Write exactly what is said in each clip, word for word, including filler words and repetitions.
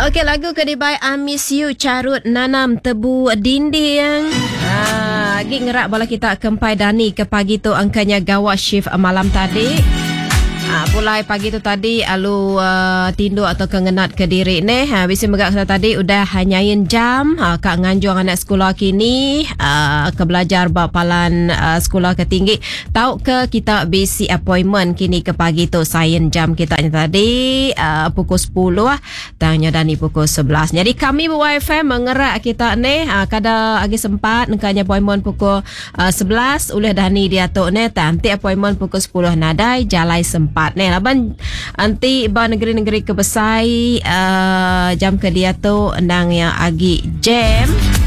Okey, lagu Kedibai I Miss You Carut Nanam Tebu Dinding. Ah, lagi ngerak bala kita kempai Dani ke pagi tu angkanya gawat shift malam tadi. Ah, pulai pagi tu tadi alu uh, tindu atau kengenat ke diri ni. Ha, bisi megak kita tadi udah hanyain jam ha, kak nganjuang anak sekolah kini uh, ke belajar bapalan uh, sekolah ke tinggi. Tahu ke kita bisi appointment kini ke pagi tu sain jam kita tadi uh, pukul sepuluh lah. Tanya Dani pukul sebelas. Jadi kami B Y F M mengerak kita ni uh, kada lagi sempat ngkanya appointment pukul uh, sebelas oleh Dani dia tu ni nanti appointment pukul sepuluh nadai jalai sempat. Ni laban anti ba negeri-negeri kebesai uh, jam ke dia tu endang yang agi jam.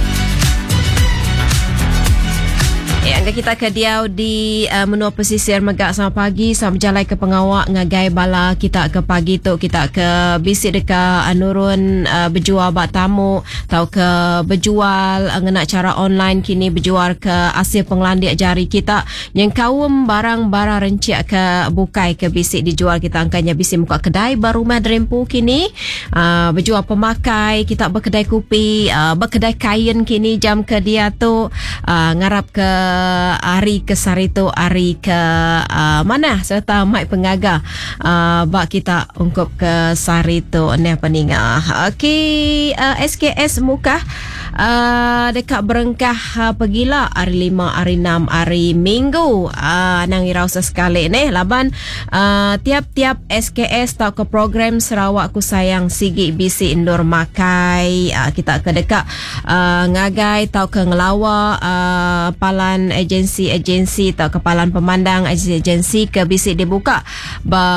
Eh, angka kita ke dia di uh, menua pesisir megak sama pagi sama berjalan ke pengawak ngagai bala kita ke pagi tu kita ke bisik dekat uh, nurun uh, berjual bak tamu tau ke berjual uh, ngena cara online kini berjual ke hasil penglandik jari kita yang kaum barang-barang rencik ke bukai ke bisik dijual kita angkanya bisik muka kedai baru mah drempu kini uh, berjual pemakai kita berkedai kopi uh, berkedai kain kini jam ke dia tu uh, ngarap ke hari ke Sarito, hari ke uh, mana serta mai pengaga uh, bak kita ungkup ke Sarito ni peninga. Okey, uh, S K S muka uh, dekat berengkah uh, pergilah hari lima, hari enam, hari minggu uh, nang irau sekali ni laban uh, tiap-tiap S K S tau ke program Sarawak Ku Sayang Sigi bisi indur makai uh, kita ke dekat uh, ngagai tau ke ngelawa uh, palan agensi-agensi atau kepalan pemandang agensi ke bisik dibuka ba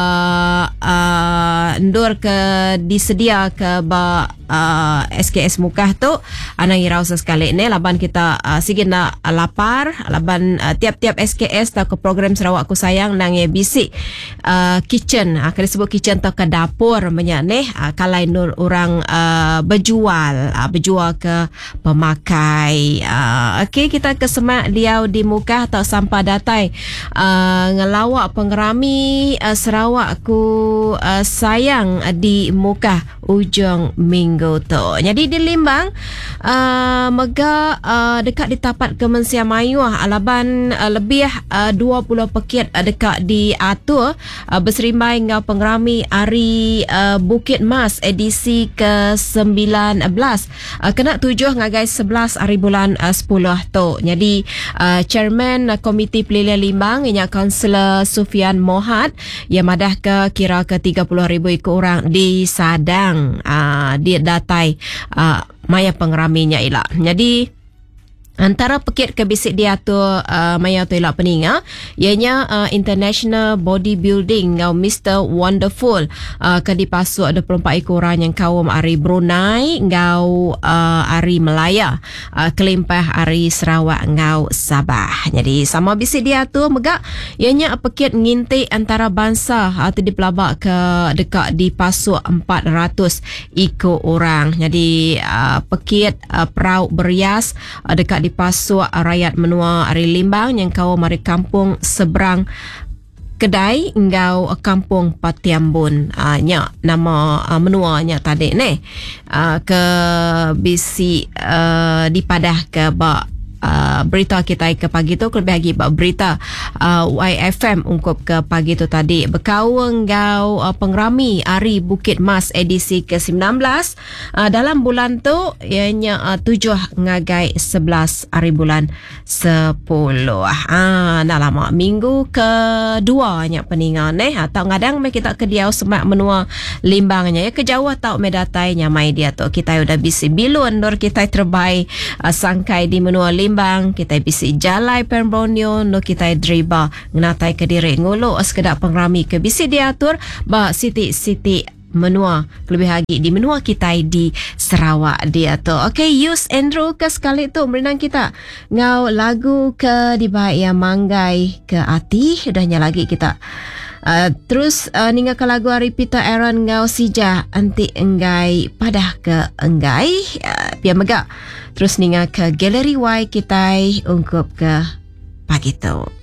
uh, endur ke disedia ke ba uh, S K S mukah tu anang irau sekali ni laban kita uh, sigin na lapar laban uh, tiap-tiap S K S atau ke program Sarawak Ku Sayang nang ye bisik uh, kitchen uh, kena sebut kitchen atau ke dapur banyak ni uh, kalai nur orang uh, berjual uh, berjual ke pemakai uh, okey kita ke semak dia di muka atau sampah datai uh, ngelawak pengerami uh, Sarawak Ku uh, Sayang uh, di muka ujung minggu tu. Jadi di Limbang uh, mega uh, dekat di tapat Kementerian Mayu alaban uh, lebih uh, dua puluh pekit uh, dekat di atur uh, berserimbai ngau pengerami hari uh, Bukit Mas edisi ke sembilan belas uh, kena tujuh ngagai sebelas hari bulan uh, sepuluh tu. Jadi uh, Chairman uh, Komiti Pilihan Limbang ianya Kaunselor Sufian Mohad yang madah ke kira ke tiga puluh ribu ikut orang di Sadang uh, di datai uh, maya pengeraminya ilah. Jadi antara pekit ke bisik dia tu uh, maya tu ilak peninga ianya uh, International Bodybuilding ngau Mister Wonderful uh, ke dipasuk dua puluh empat ekor orang yang kaum ari Brunei ngau uh, ari Melaya uh, kelimpah ari Sarawak ngau Sabah. Jadi sama bisik dia tu megak ianya pekit ngintik antara bangsa atau uh, dipelabak ke dekat dipasuk empat ratus ekor orang. Jadi uh, pekit uh, perauk berias uh, dekat di pasuk rakyat menua ari Limbang yang kau mari kampung seberang kedai engau kampung Patiambun uh, nya nama uh, menua nya tadi ni uh, ke bisi uh, dipadah ke ba Uh, berita kita ke pagi tu lebih lagi berita uh, Y F M ungkup ke pagi tu tadi berkawang gau uh, pengerami hari Bukit Mas edisi ke sembilan belas uh, dalam bulan tu ianya uh, tujuh ngagai sebelas hari bulan sepuluh ah dah lama minggu kedua nya peningan eh atau ngadang mai kita ke diau semak menua Limbangnya ya kejauh tau medatai nya mai dia tu kita udah bisi bilun dor kita terbaik uh, sangkai di menua Limbang Limbang, kita bisi jalai Pembronio, no kita driba ngatai ke diri ngulu sekedar pengrami ke bisi diatur ba siti-siti menua lebih lagi di menua kita di Sarawak dia tu. Okay, Yus Andrew ke sekali tu merenang kita ngau lagu ke dibaik yang manggai ke hati dahnya lagi kita Uh, terus uh, ninga ke lagu hari Peter Aaron ngau sija anti enggai padah ke enggai uh, biar megak terus ninga ke Gallery Y kita ungkup ke pagi tu.